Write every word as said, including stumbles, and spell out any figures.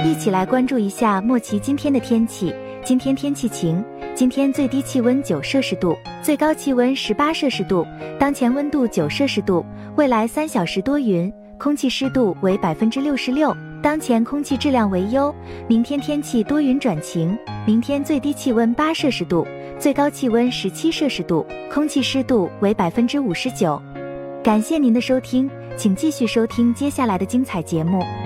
一起来关注一下莫奇今天的天气。今天天气晴，今天最低气温九摄氏度，最高气温十八摄氏度，当前温度九摄氏度，未来三小时多云，空气湿度为百分之六十六，当前空气质量为优。明天天气多云转晴，明天最低气温八摄氏度，最高气温十七摄氏度，空气湿度为百分之五十九。感谢您的收听，请继续收听接下来的精彩节目。